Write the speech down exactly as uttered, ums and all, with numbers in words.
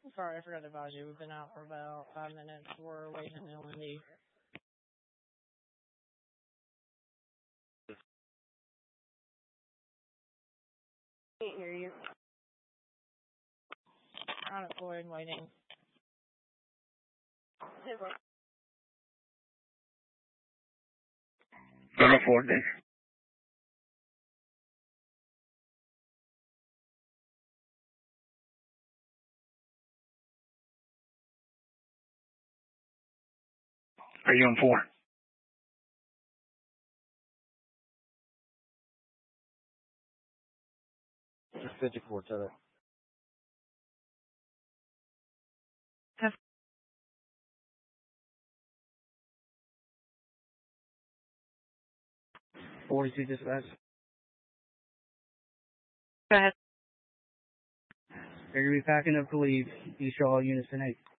Sorry, I forgot to advise you. We've been out for about five minutes. We're waiting in L N D. Can't hear you. Unemployed, waiting. Unemployed then. Are you on four? fifty-four, tell it. forty-two dispatch. Go ahead. They're going to be packing up to leave. You show all units in eight.